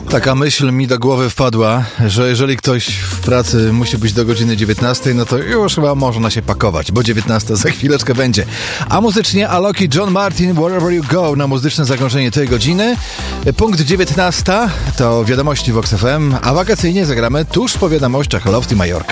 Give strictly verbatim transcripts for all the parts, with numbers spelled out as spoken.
Taka myśl mi do głowy wpadła, że jeżeli ktoś w pracy musi być do godziny dziewiętnastej, no to już chyba można się pakować, bo dziewiętnasta za chwileczkę będzie. A muzycznie Alok i John Martin, Wherever You Go, na muzyczne zakończenie tej godziny. Punkt dziewiętnasta to wiadomości Vox F M, a wakacyjnie zagramy tuż po wiadomościach Lofty Majorka.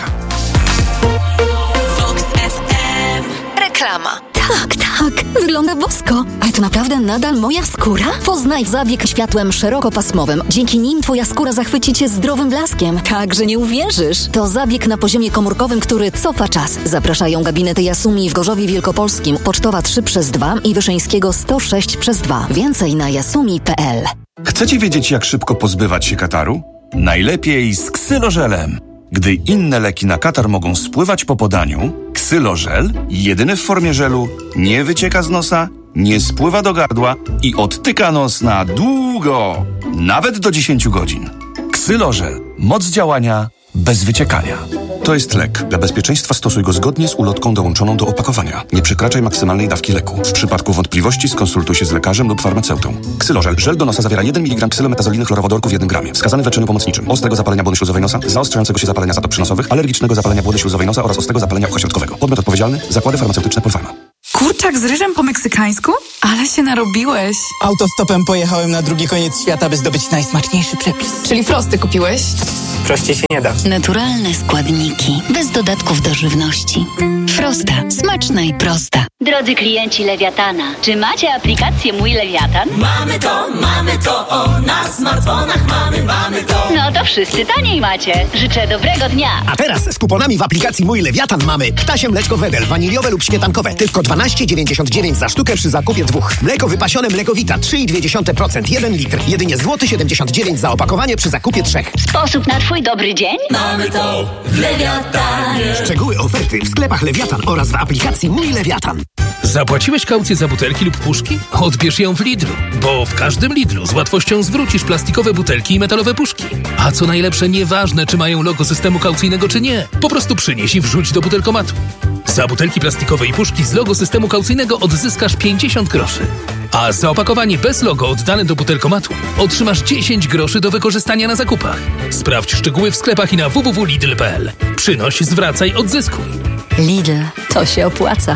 Vox F M. Reklama. Tak, tak, wygląda bosko. Ale to naprawdę nadal moja skóra? Poznaj zabieg światłem szerokopasmowym. Dzięki nim twoja skóra zachwyci cię zdrowym blaskiem. Tak, że nie uwierzysz. To zabieg na poziomie komórkowym, który cofa czas. Zapraszają gabinety Jasumi w Gorzowie Wielkopolskim, Pocztowa trzy przez dwa i Wyszyńskiego sto sześć przez dwa. Więcej na jasumi kropka p l. Chcecie wiedzieć, jak szybko pozbywać się kataru? Najlepiej z ksylożelem. Gdy inne leki na katar mogą spływać po podaniu, ksylożel, jedyny w formie żelu, nie wycieka z nosa, nie spływa do gardła i odtyka nos na długo, nawet do dziesięć godzin. Ksylożel. Moc działania bez wyciekania. To jest lek. Dla bezpieczeństwa stosuj go zgodnie z ulotką dołączoną do opakowania. Nie przekraczaj maksymalnej dawki leku. W przypadku wątpliwości skonsultuj się z lekarzem lub farmaceutą. Ksylożel. Żel do nosa zawiera jeden miligram ksylometazoliny chlorowodorku w jednym gramie. Wskazany w leczeniu pomocniczym. Ostrego zapalenia błony śluzowej nosa, zaostrzającego się zapalenia zatop przynosowych, alergicznego zapalenia błony śluzowej nosa oraz ostrego zapalenia ucha środkowego. Podmiot odpowiedzialny. Zakłady farmaceutyczne Polpharma. Kurczak z ryżem po meksykańsku? Ale się narobiłeś. Autostopem pojechałem na drugi koniec świata, by zdobyć najsmaczniejszy przepis. Czyli frosty kupiłeś? Prościej się nie da. Naturalne składniki, bez dodatków do żywności. Frosta. Smaczna i prosta. Drodzy klienci Lewiatana, czy macie aplikację Mój Lewiatan? Mamy to, mamy to, o, na smartfonach mamy, mamy to. No to wszyscy taniej macie. Życzę dobrego dnia. A teraz z kuponami w aplikacji Mój Lewiatan mamy ptasie mleczko Wedel, waniliowe lub śmietankowe. Tylko dwanaście dziewięćdziesiąt dziewięć za sztukę przy zakupie dwóch. Mleko wypasione Mlekowita trzy i dwie dziesiąte procent, jeden litr. Jedynie złoty siedemdziesiąt dziewięć za opakowanie przy zakupie trzech. Sposób na twój dobry dzień? Mamy to w Lewiatanie. Szczegóły oferty w sklepach Lewiatan oraz w aplikacji Mój Lewiatan. Zapłaciłeś kaucję za butelki lub puszki? Odbierz ją w Lidlu, bo w każdym Lidlu z łatwością zwrócisz plastikowe butelki i metalowe puszki. A co najlepsze, nieważne czy mają logo systemu kaucyjnego czy nie, po prostu przynieś i wrzuć do butelkomatu. Za butelki plastikowe i puszki z logo systemu kaucyjnego odzyskasz pięćdziesiąt groszy. A za opakowanie bez logo oddane do butelkomatu otrzymasz dziesięć groszy do wykorzystania na zakupach. Sprawdź szczegóły w sklepach i na w w w kropka lidl kropka p l. Przynoś, zwracaj, odzyskuj. Lidl. To się opłaca.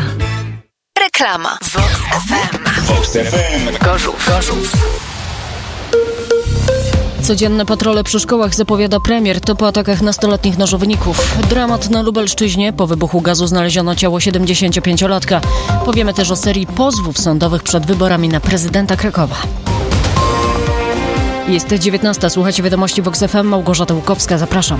Reklama. Vox F M. Vox F M. Gorzów. Gorzów. Codzienne patrole przy szkołach zapowiada premier. To po atakach nastoletnich nożowników. Dramat na Lubelszczyźnie. Po wybuchu gazu znaleziono ciało siedemdziesięciopięciolatka. Powiemy też o serii pozwów sądowych przed wyborami na prezydenta Krakowa. Jest dziewiętnasta. Słuchajcie wiadomości Vox F M. Małgorzata Łukowska. Zapraszam.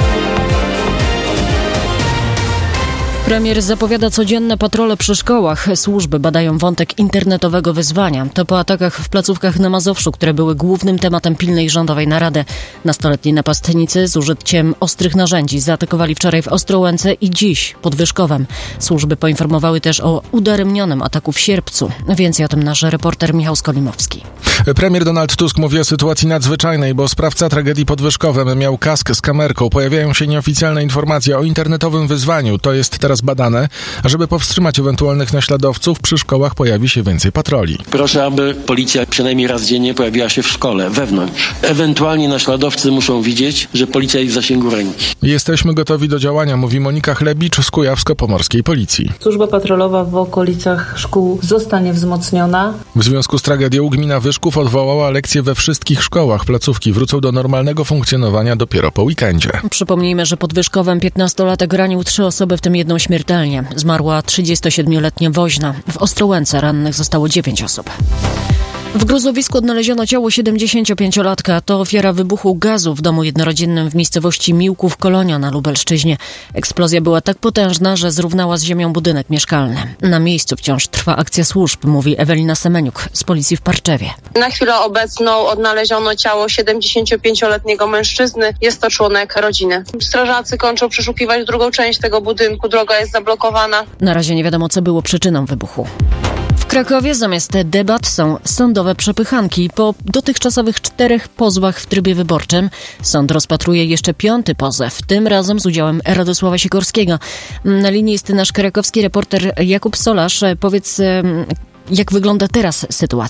Premier zapowiada codzienne patrole przy szkołach. Służby badają wątek internetowego wyzwania. To po atakach w placówkach na Mazowszu, które były głównym tematem pilnej rządowej narady. Nastoletni napastnicy z użyciem ostrych narzędzi zaatakowali wczoraj w Ostrołęce i dziś pod Wyszkowem. Służby poinformowały też o udaremnionym ataku w Sierpcu. Więcej o tym nasz reporter Michał Skolimowski. Premier Donald Tusk mówi o sytuacji nadzwyczajnej, bo sprawca tragedii pod Wyszkowem miał kask z kamerką. Pojawiają się nieoficjalne informacje o internetowym wyzwaniu. To jest teraz badane, a żeby powstrzymać ewentualnych naśladowców, przy szkołach pojawi się więcej patroli. Proszę, aby policja przynajmniej raz dziennie pojawiła się w szkole, wewnątrz. Ewentualnie naśladowcy muszą widzieć, że policja jest w zasięgu ręki. Jesteśmy gotowi do działania, mówi Monika Chlebicz z Kujawsko-Pomorskiej Policji. Służba patrolowa w okolicach szkół zostanie wzmocniona. W związku z tragedią gmina Wyszków odwołała lekcje we wszystkich szkołach. Placówki wrócą do normalnego funkcjonowania dopiero po weekendzie. Przypomnijmy, że pod Wyszkowem piętnastolatek ranił trzy osoby, w tym jedną śmiertelnie. Zmarła trzydziestosiedmioletnia woźna. W Ostrołęce rannych zostało dziewięć osób. W gruzowisku odnaleziono ciało siedemdziesięciopięciolatka. To ofiara wybuchu gazu w domu jednorodzinnym w miejscowości Miłków Kolonia na Lubelszczyźnie. Eksplozja była tak potężna, że zrównała z ziemią budynek mieszkalny. Na miejscu wciąż trwa akcja służb, mówi Ewelina Semeniuk z policji w Parczewie. Na chwilę obecną odnaleziono ciało siedemdziesięciopięcioletniego mężczyzny. Jest to członek rodziny. Strażacy kończą przeszukiwać drugą część tego budynku. Droga jest zablokowana. Na razie nie wiadomo, co było przyczyną wybuchu. W Krakowie zamiast debat są sądowe przepychanki. Po dotychczasowych czterech pozwach w trybie wyborczym sąd rozpatruje jeszcze piąty pozew, tym razem z udziałem Radosława Sikorskiego. Na linii jest nasz krakowski reporter Jakub Solarz. Powiedz, jak wygląda teraz sytuacja?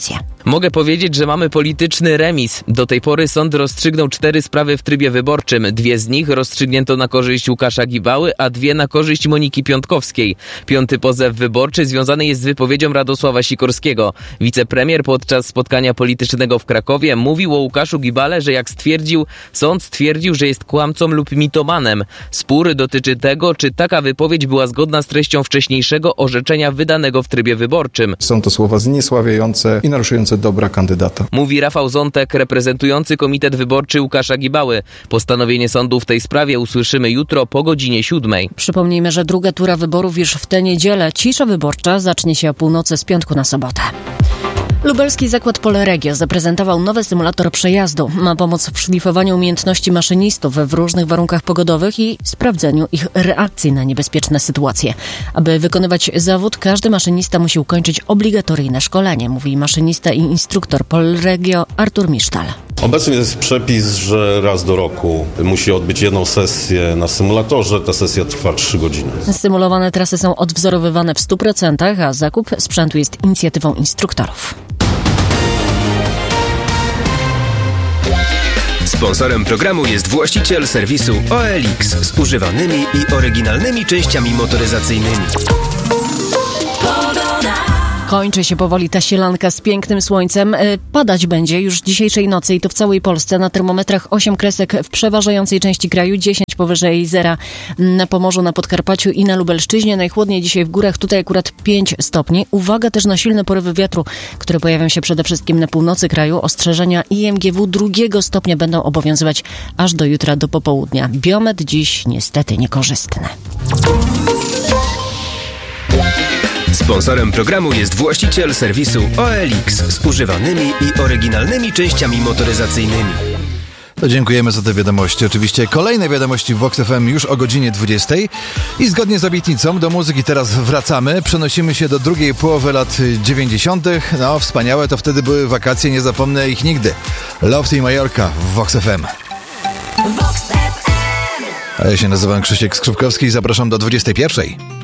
Mogę powiedzieć, że mamy polityczny remis. Do tej pory sąd rozstrzygnął cztery sprawy w trybie wyborczym. Dwie z nich rozstrzygnięto na korzyść Łukasza Gibały, a dwie na korzyść Moniki Piątkowskiej. Piąty pozew wyborczy związany jest z wypowiedzią Radosława Sikorskiego. Wicepremier podczas spotkania politycznego w Krakowie mówił o Łukaszu Gibale, że jak stwierdził, sąd stwierdził, że jest kłamcą lub mitomanem. Spór dotyczy tego, czy taka wypowiedź była zgodna z treścią wcześniejszego orzeczenia wydanego w trybie wyborczym. Są to słowa zniesławiające i naruszające dobra kandydata. Mówi Rafał Zątek, reprezentujący Komitet Wyborczy Łukasza Gibały. Postanowienie sądu w tej sprawie usłyszymy jutro po godzinie siódmej. Przypomnijmy, że druga tura wyborów już w tę niedzielę. Cisza wyborcza zacznie się o północy z piątku na sobotę. Lubelski zakład Polregio zaprezentował nowy symulator przejazdu. Ma pomóc w szlifowaniu umiejętności maszynistów w różnych warunkach pogodowych i sprawdzeniu ich reakcji na niebezpieczne sytuacje. Aby wykonywać zawód, każdy maszynista musi ukończyć obligatoryjne szkolenie, mówi maszynista i instruktor Polregio Artur Misztal. Obecnie jest przepis, że raz do roku musi odbyć jedną sesję na symulatorze. Ta sesja trwa trzy godziny. Symulowane trasy są odwzorowywane w stu procentach, a zakup sprzętu jest inicjatywą instruktorów. Sponsorem programu jest właściciel serwisu O L X z używanymi i oryginalnymi częściami motoryzacyjnymi. Kończy się powoli ta sielanka z pięknym słońcem. Padać będzie już dzisiejszej nocy i to w całej Polsce. Na termometrach osiem kresek w przeważającej części kraju, dziesięć powyżej zera na Pomorzu, na Podkarpaciu i na Lubelszczyźnie. Najchłodniej dzisiaj w górach, tutaj akurat pięć stopni. Uwaga też na silne porywy wiatru, które pojawią się przede wszystkim na północy kraju. Ostrzeżenia I M G W drugiego stopnia będą obowiązywać aż do jutra do popołudnia. Biometr dziś niestety niekorzystny. Sponsorem programu jest właściciel serwisu O L X z używanymi i oryginalnymi częściami motoryzacyjnymi. To dziękujemy za te wiadomości. Oczywiście kolejne wiadomości w Vox F M już o godzinie dwudziestej. I zgodnie z obietnicą do muzyki teraz wracamy. Przenosimy się do drugiej połowy lat dziewięćdziesiątych. No wspaniałe, to wtedy były wakacje, nie zapomnę ich nigdy. Love i Majorka w Vox F M. Vox F M. A ja się nazywam Krzysiek Skrzypkowski i zapraszam do dwudziestej pierwszej.